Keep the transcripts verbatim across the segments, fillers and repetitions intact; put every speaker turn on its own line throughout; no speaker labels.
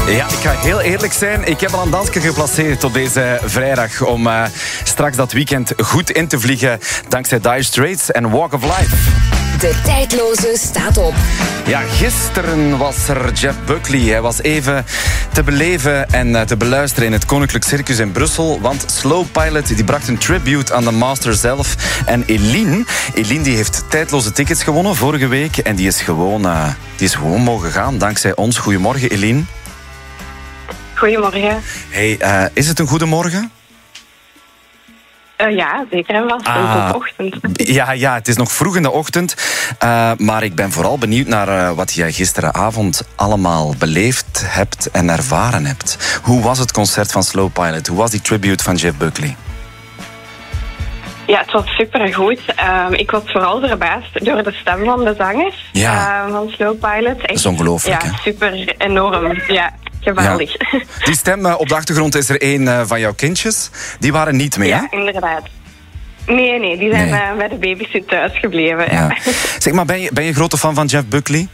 Ja, ik ga heel eerlijk zijn. Ik heb al een dansje geplaceerd op deze vrijdag om uh, straks dat weekend goed in te vliegen dankzij Dire Straits en Walk of Life.
De tijdloze staat op.
Ja, gisteren was er Jeff Buckley. Hij was even te beleven en te beluisteren in het Koninklijk Circus in Brussel. Want Slow Pilot die bracht een tribute aan de master zelf. En Eline, Eline die heeft tijdloze tickets gewonnen vorige week. En die is gewoon, uh, die is gewoon mogen gaan dankzij ons. Goedemorgen, Eline.
Goedemorgen.
Hey, uh, is het een goede morgen?
Uh, ja, zeker en vast.
Ah,
het is ochtend.
Ja, ja, het is nog vroeg in de ochtend. Uh, maar ik ben vooral benieuwd naar uh, wat jij gisteravond allemaal beleefd hebt en ervaren hebt. Hoe was het concert van Slow Pilot? Hoe was die tribute van Jeff Buckley?
Ja, het was supergoed. Um, ik was vooral verbaasd door de stem van de zanger
ja.
uh, van Slow Pilot. Echt,
dat is ongelooflijk,
ja,
hè?
Super enorm. Ja, geweldig.
Ja. Die stem uh, op de achtergrond is er één uh, van jouw kindjes. Die waren niet mee,
ja,
hè?
Ja, inderdaad. Nee, nee, die zijn
nee.
Uh, bij de babysit thuis gebleven. Ja.
Ja. Zeg maar, ben je, ben je grote fan van Jeff Buckley?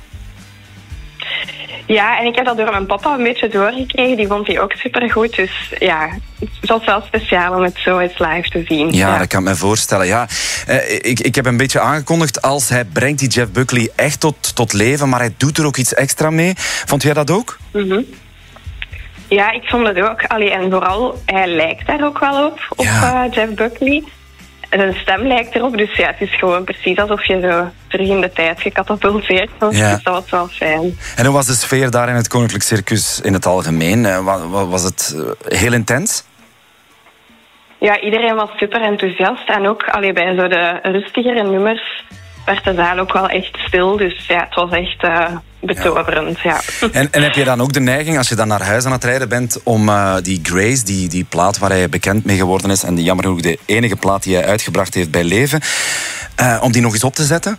Ja, en ik heb dat door mijn papa een beetje doorgekregen. Die vond die ook supergoed. Dus ja, het was wel speciaal om het zo eens live te zien.
Ja,
ja.
dat kan ik me voorstellen. Ja, uh, ik, ik heb een beetje aangekondigd als hij brengt die Jeff Buckley echt tot, tot leven, maar hij doet er ook iets extra mee. Vond jij dat ook?
Mm-hmm. Ja, ik vond het ook. Allee, en vooral, hij lijkt daar ook wel op, op
ja.
uh, Jeff Buckley. Zijn stem lijkt erop, dus ja, het is gewoon precies alsof je zo terug in de tijd gecatapulteerd was.
Ja.
Dus dat was wel fijn.
En hoe was de sfeer daar in het Koninklijk Circus in het algemeen? Was het heel intens?
Ja, iedereen was super enthousiast. En ook allee, bij zo de rustigere nummers werd de zaal ook wel echt stil. Dus ja, het was echt uh, betoverend. Ja. Ja.
En, en heb je dan ook de neiging, als je dan naar huis aan het rijden bent, om uh, die Grace, die, die plaat waar hij bekend mee geworden is, en die jammer genoeg de enige plaat die hij uitgebracht heeft bij leven, uh, om die nog eens op te zetten?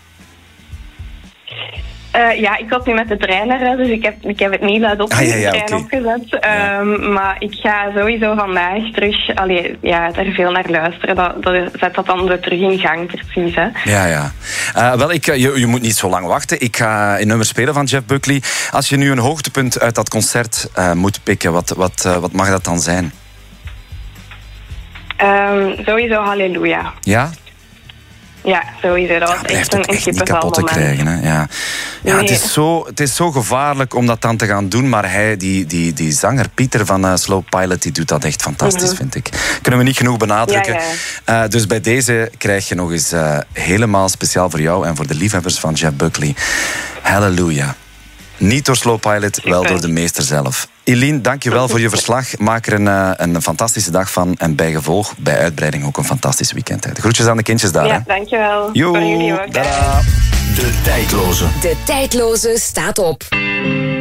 Uh, ja, ik was nu met de trein naar huis, dus ik heb, ik heb het niet luid op
ah, ja, ja,
de trein
okay.
opgezet.
Ja.
Um, maar ik ga sowieso vandaag terug allee, ja, daar veel naar luisteren. Dat, dat, zet dat dan zo terug in gang, precies. Hè.
Ja, ja. Uh, wel, ik, je, je moet niet zo lang wachten. Ik ga een nummer spelen van Jeff Buckley. Als je nu een hoogtepunt uit dat concert uh, moet pikken, wat, wat, uh, wat mag dat dan zijn?
Um, sowieso Halleluja.
Ja?
Ja, sowieso. Dat was
ja,
echt een
echt niet kapot te krijgen. Hè? Ja. Ja, nee. het, is zo, het is zo gevaarlijk om dat dan te gaan doen. Maar hij, die, die, die zanger Pieter van uh, Slow Pilot, die doet dat echt fantastisch, mm-hmm. vind ik. Kunnen we niet genoeg benadrukken. Ja, ja. Uh, dus bij deze krijg je nog eens uh, helemaal speciaal voor jou en voor de liefhebbers van Jeff Buckley. Halleluja. Niet door Slow Pilot, Super. wel door de meester zelf. Eline, dank je wel voor je verslag. Maak er een, uh, een fantastische dag van. En bij gevolg, bij uitbreiding ook een fantastisch weekend. De groetjes aan de kindjes daar.
Ja,
hè.
dank je wel.
Yo,
voor jullie ook.
Tada.
De tijdloze. De tijdloze staat op.